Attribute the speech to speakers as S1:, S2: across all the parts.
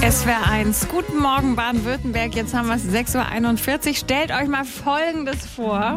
S1: SWR1, guten Morgen Baden-Württemberg, jetzt haben wir es 6.41 Uhr. Stellt euch mal Folgendes vor.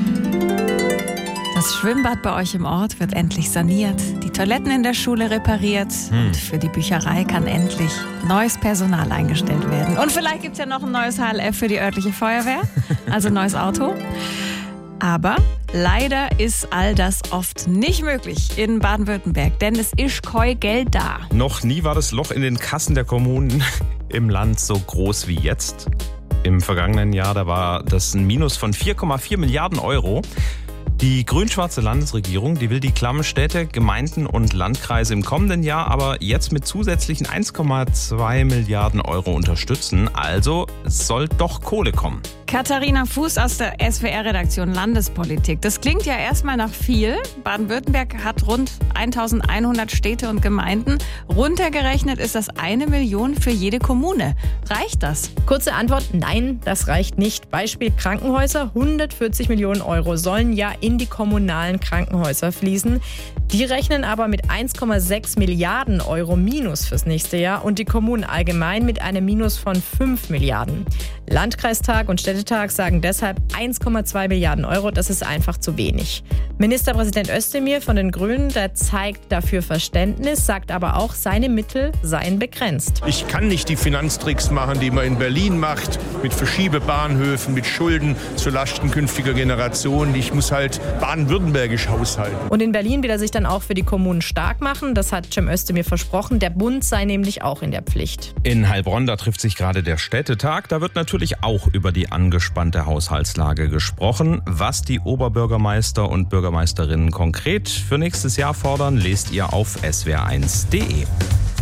S1: Das Schwimmbad bei euch im Ort wird endlich saniert, die Toiletten in der Schule repariert und für die Bücherei kann endlich neues Personal eingestellt werden. Und vielleicht gibt es ja noch ein neues HLF für die örtliche Feuerwehr, also ein neues Auto. Aber leider ist all das oft nicht möglich in Baden-Württemberg, denn es ist kein Geld da.
S2: Noch nie war das Loch in den Kassen der Kommunen im Land so groß wie jetzt. Im vergangenen Jahr, da war das ein Minus von 4,4 Milliarden Euro. Die grün-schwarze Landesregierung, die will die klammen Städte, Gemeinden und Landkreise im kommenden Jahr aber jetzt mit zusätzlichen 1,2 Milliarden Euro unterstützen. Also es soll doch Kohle kommen.
S1: Katharina Fuß aus der SWR-Redaktion Landespolitik. Das klingt ja erstmal nach viel. Baden-Württemberg hat rund 1100 Städte und Gemeinden. Runtergerechnet ist das 1 Million für jede Kommune. Reicht das?
S3: Kurze Antwort, nein, das reicht nicht. Beispiel Krankenhäuser, 140 Millionen Euro sollen ja in die kommunalen Krankenhäuser fließen. Die rechnen aber mit 1,6 Milliarden Euro Minus fürs nächste Jahr und die Kommunen allgemein mit einem Minus von 5 Milliarden. Landkreistag und Städtetag sagen deshalb 1,2 Milliarden Euro, das ist einfach zu wenig. Ministerpräsident Özdemir von den Grünen, der zeigt dafür Verständnis, sagt aber auch, seine Mittel seien begrenzt.
S4: Ich kann nicht die Finanztricks machen, die man in Berlin macht, mit Verschiebebahnhöfen, mit Schulden zulasten künftiger Generationen. Ich muss halt baden-württembergisch haushalten.
S3: Und in Berlin will er sich dann auch für die Kommunen stark machen. Das hat Cem Özdemir versprochen. Der Bund sei nämlich auch in der Pflicht.
S2: In Heilbronn, da trifft sich gerade der Städtetag. Da wird natürlich auch über die angespannte Haushaltslage gesprochen. Was die Oberbürgermeister und Bürgermeisterinnen konkret für nächstes Jahr fordern, lest ihr auf swr1.de.